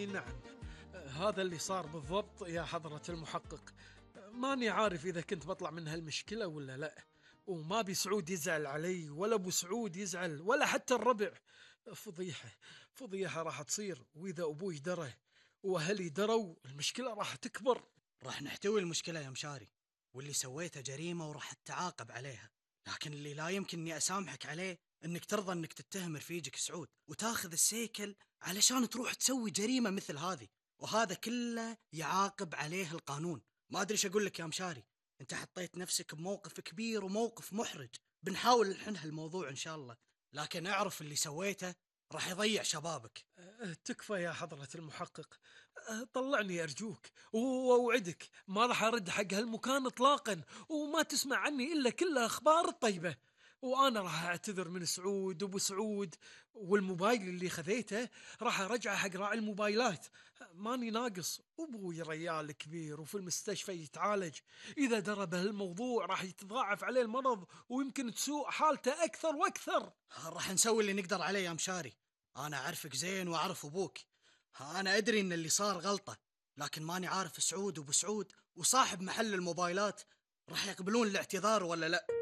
اي نعم، هذا اللي صار بالضبط يا حضرة المحقق. ماني عارف إذا كنت بطلع من هالمشكلة ولا لا، وما بي سعود يزعل علي ولا أبو سعود يزعل ولا حتى الربع. فضيحة، فضيحة راح تصير، وإذا أبوي درى وأهلي دروا المشكلة راح تكبر. راح نحتوي المشكلة يا مشاري، واللي سويته جريمة وراح تتعاقب عليها، لكن اللي لا يمكن اني اسامحك عليه انك ترضى انك تتهم رفيجك سعود وتاخذ السيكل علشان تروح تسوي جريمة مثل هذه، وهذا كله يعاقب عليه القانون. ما ادري ايش اقول لك يا مشاري، انت حطيت نفسك بموقف كبير وموقف محرج. بنحاول نحل هالموضوع ان شاء الله، لكن اعرف اللي سويته راح يضيع شبابك. تكفى يا حضرة المحقق، طلعني أرجوك، وأوعدك ما راح أرد حق هالمكان إطلاقا، وما تسمع عني إلا كل أخبار الطيبة. وأنا راح أعتذر من سعود وأبو سعود، والموبايل اللي خذيته راح أرجعه حق راعي الموبايلات. ماني ناقص، أبوي ريال كبير وفي المستشفى يتعالج، إذا درى بهالموضوع راح يتضاعف عليه المرض ويمكن تسوء حالته أكثر وأكثر. راح نسوي اللي نقدر عليه يا مشاري، أنا أعرفك زين وأعرف أبوك. أنا أدري إن اللي صار غلطة، لكن ماني عارف سعود وأبو سعود وصاحب محل الموبايلات راح يقبلون الاعتذار ولا لا.